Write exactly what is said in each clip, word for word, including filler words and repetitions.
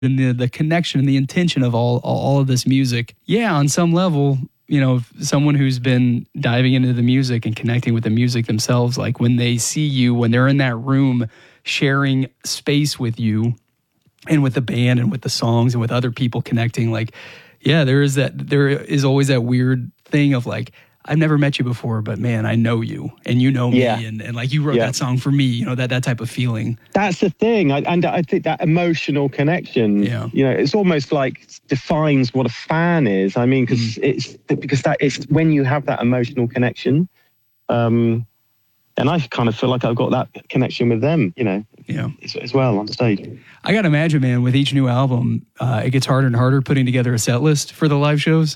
and the, the connection and the intention of all, all all of this music. Yeah, on some level, you know, someone who's been diving into the music and connecting with the music themselves, like when they see you, when they're in that room sharing space with you and with the band and with the songs and with other people connecting, like, yeah, there is that, there is always that weird thing of like, I've never met you before, but man, I know you and you know me. Yeah. And, and like you wrote yeah. that song for me, you know, that, that type of feeling. That's the thing. I, and I think that emotional connection, yeah. you know, it's almost like defines what a fan is. I mean, because mm. it's because that is when you have that emotional connection. Um, and I kind of feel like I've got that connection with them, you know, yeah. as, as well on stage. I got to imagine, man, with each new album, uh, it gets harder and harder putting together a set list for the live shows.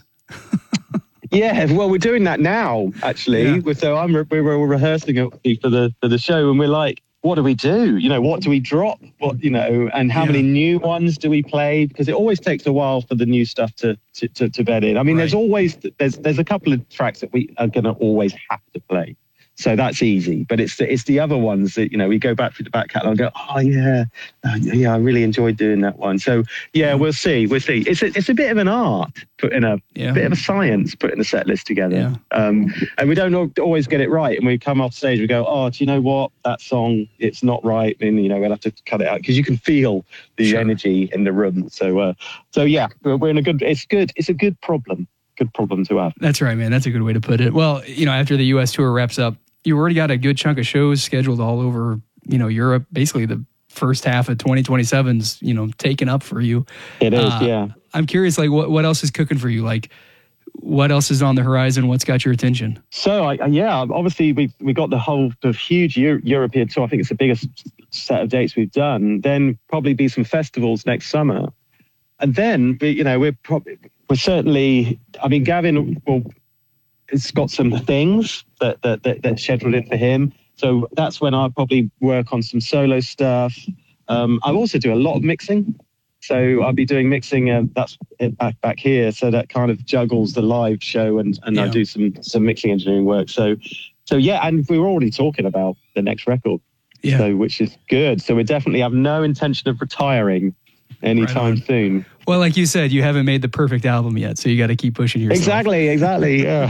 Yeah, well, we're doing that now, actually. Yeah. So I'm we were rehearsing it for the for the show, and we're like, what do we do? You know, what do we drop? What you know, and how yeah. many new ones do we play? Because it always takes a while for the new stuff to to, to, to bed in. I mean, right. there's always there's there's a couple of tracks that we are going to always have to play. So that's easy, but it's the, it's the other ones that, you know, we go back through the back catalogue and go, oh, yeah, uh, yeah, I really enjoyed doing that one. So, yeah, we'll see. We'll see. It's a, it's a bit of an art, putting a yeah. bit of a science, putting a set list together. Yeah. Um, and we don't always get it right. And we come off stage, we go, oh, do you know what? That song, it's not right. And, you know, we'll have to cut it out because you can feel the sure. energy in the room. So, uh, so yeah, we're in a good, it's good. It's a good problem. Good problem to have. That's right, man. That's a good way to put it. Well, you know, after the U S tour wraps up, you already got a good chunk of shows scheduled all over, you know, Europe. Basically, the first half of twenty twenty-seven's, you know, taken up for you. It is, uh, yeah. I'm curious, like, what, what else is cooking for you? Like, what else is on the horizon? What's got your attention? So, I, yeah, obviously, we we got the whole, the huge Euro- European tour. I think it's the biggest set of dates we've done. Then probably be some festivals next summer. And then, you know, we're probably, we're certainly, I mean, Gavin will... It's got some things that, that, that that's scheduled in for him. So that's when I'll probably work on some solo stuff. Um, I also do a lot of mixing. So I'll be doing mixing, uh, that's it back back here. So that kind of juggles the live show and, and yeah. I do some some mixing engineering work. So, so yeah, and we were already talking about the next record, yeah. so which is good. So we definitely have no intention of retiring anytime right soon. Well, like you said, you haven't made the perfect album yet, so you got to keep pushing yourself. Exactly, exactly, yeah.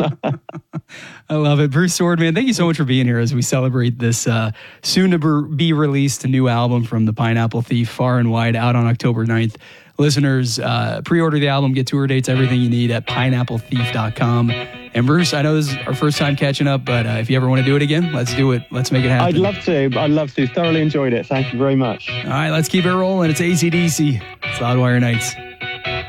I love it. Bruce Swordman, thank you so much for being here as we celebrate this uh, soon-to-be released new album from the Pineapple Thief, Far and Wide, out on October ninth. Listeners, uh, pre-order the album, get tour dates, everything you need at pineapple thief dot com. And Bruce, I know this is our first time catching up, but uh, if you ever want to do it again, let's do it. Let's make it happen. I'd love to. I'd love to. Thoroughly enjoyed it. Thank you very much. All right, let's keep it rolling. It's A C D C. It's Loudwire Nights.